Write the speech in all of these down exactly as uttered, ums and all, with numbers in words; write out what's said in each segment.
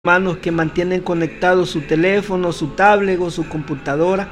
hermanos que mantienen conectado su teléfono, su tablet o su computadora.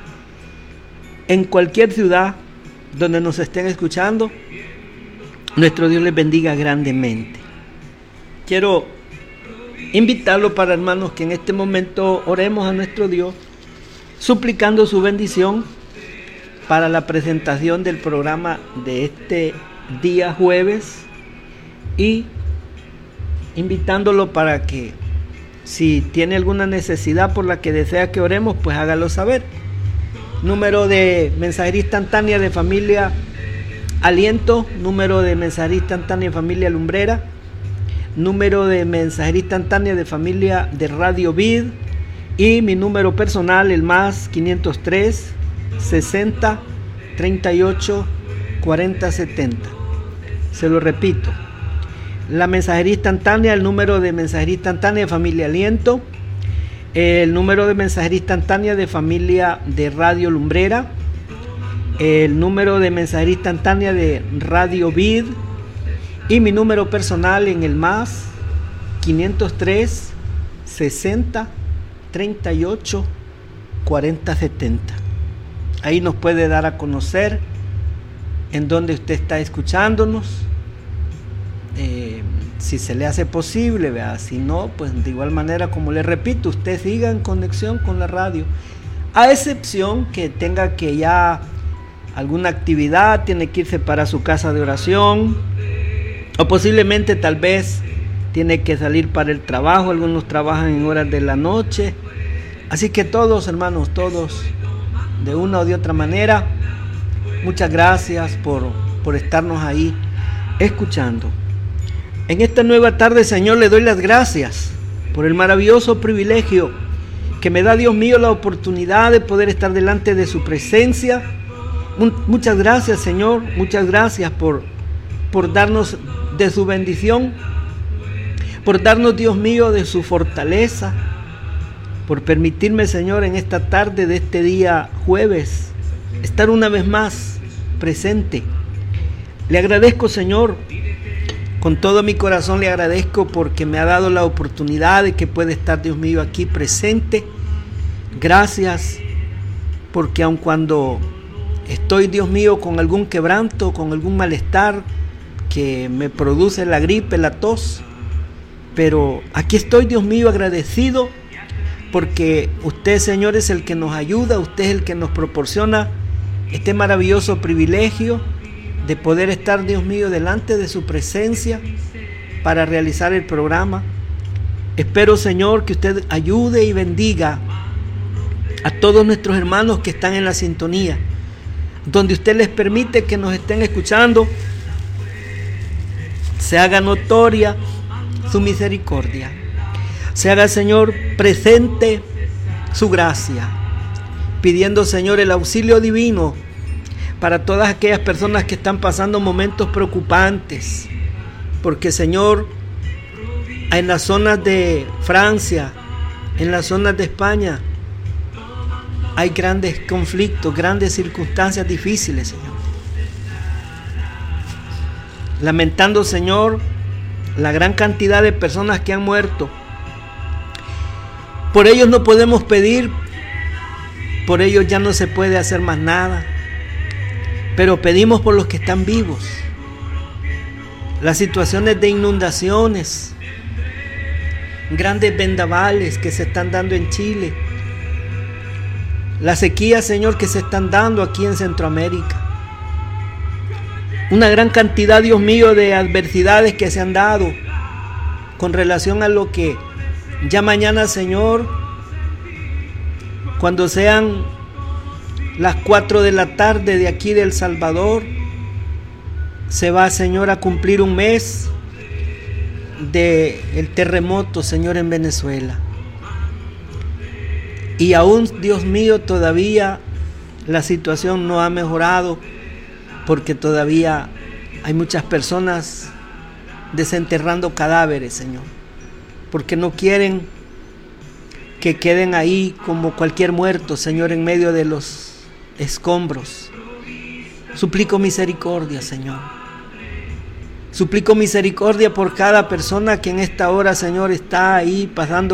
En cualquier ciudad donde nos estén escuchando, nuestro Dios les bendiga grandemente. Quiero invitarlo para hermanos que en este momento oremos a nuestro Dios, suplicando su bendición para la presentación del programa de este día jueves y invitándolo para que si tiene alguna necesidad por la que desea que oremos, pues hágalo saber. Número de mensajería instantánea de familia Aliento, número de mensajería instantánea de familia Lumbrera, número de mensajería instantánea de familia de Radio Vid y mi número personal, el más quinientos tres, sesenta, treinta y ocho, cuarenta, setenta. Se lo repito. La mensajería instantánea, el número de mensajería instantánea de familia Aliento, el número de mensajería instantánea de familia de Radio Lumbrera, el número de mensajería instantánea de Radio Vid y mi número personal en el más quinientos tres, sesenta, treinta y ocho, cuarenta, setenta. Ahí nos puede dar a conocer en dónde usted está escuchándonos. Eh, si se le hace posible, ¿verdad? Si no, pues de igual manera, como le repito, usted siga en conexión con la radio, a excepción que tenga que ya alguna actividad, tiene que irse para su casa de oración, o posiblemente tal vez tiene que salir para el trabajo. Algunos trabajan en horas de la noche, así que todos, hermanos, todos de una o de otra manera, muchas gracias por, por estarnos ahí escuchando. En esta nueva tarde, Señor, le doy las gracias por el maravilloso privilegio que me da, Dios mío, la oportunidad de poder estar delante de su presencia. Muchas gracias, Señor, muchas gracias por, por darnos de su bendición, por darnos, Dios mío, de su fortaleza, por permitirme, Señor, en esta tarde de este día jueves, estar una vez más presente. Le agradezco, Señor, con todo mi corazón le agradezco porque me ha dado la oportunidad de que pueda estar, Dios mío, aquí presente. Gracias porque aun cuando estoy, Dios mío, con algún quebranto, con algún malestar que me produce la gripe, la tos, pero aquí estoy, Dios mío, agradecido porque usted, Señor, es el que nos ayuda, usted es el que nos proporciona este maravilloso privilegio de poder estar, Dios mío, delante de su presencia para realizar el programa. Espero, Señor, que usted ayude y bendiga a todos nuestros hermanos que están en la sintonía, donde usted les permite que nos estén escuchando, se haga notoria su misericordia, se haga, Señor, presente su gracia, pidiendo, Señor, el auxilio divino para todas aquellas personas que están pasando momentos preocupantes, porque, Señor, en las zonas de Francia, en las zonas de España, hay grandes conflictos, grandes circunstancias difíciles, Señor. Lamentando, Señor, la gran cantidad de personas que han muerto. Por ellos no podemos pedir, por ellos ya no se puede hacer más nada. Pero pedimos por los que están vivos. Las situaciones de inundaciones, grandes vendavales que se están dando en Chile, la sequía, Señor, que se están dando aquí en Centroamérica, una gran cantidad, Dios mío, de adversidades que se han dado con relación a lo que ya mañana, Señor, cuando sean las cuatro de la tarde de aquí de El Salvador, se va, Señor, a cumplir un mes del terremoto, Señor, en Venezuela. Y aún, Dios mío, todavía la situación no ha mejorado, porque todavía hay muchas personas desenterrando cadáveres, Señor, porque no quieren que queden ahí como cualquier muerto, Señor, en medio de los escombros. Suplico misericordia, Señor. Suplico misericordia por cada persona que en esta hora, Señor, está ahí pasando